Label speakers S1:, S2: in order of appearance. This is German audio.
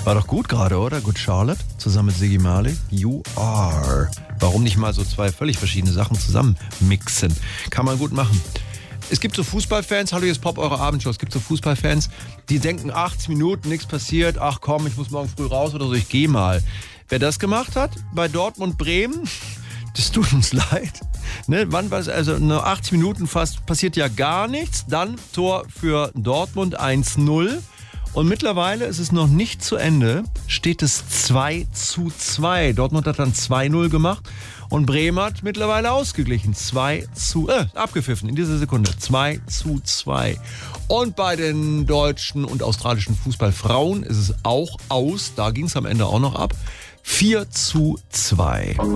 S1: War doch gut gerade, oder? Good Charlotte, zusammen mit Ziggy Marley. You are. Warum nicht mal so zwei völlig verschiedene Sachen zusammen mixen? Kann man gut machen. Es gibt so Fußballfans, hallo, hier ist Pop, eure Abendshow. Es gibt so Fußballfans, die denken, 80 Minuten, nichts passiert. Ach komm, ich muss morgen früh raus oder so, ich gehe mal. Wer das gemacht hat, bei Dortmund Bremen, das tut uns leid. Ne, wann war es? Also nur 80 Minuten fast, passiert ja gar nichts. Dann Tor für Dortmund 1-0. Und mittlerweile ist es noch nicht zu Ende, steht es 2-2. Dortmund hat dann 2-0 gemacht und Bremen hat mittlerweile ausgeglichen. Abgepfiffen in dieser Sekunde. 2-2. Und bei den deutschen und australischen Fußballfrauen ist es auch aus. Da ging es am Ende auch noch ab. 4-2.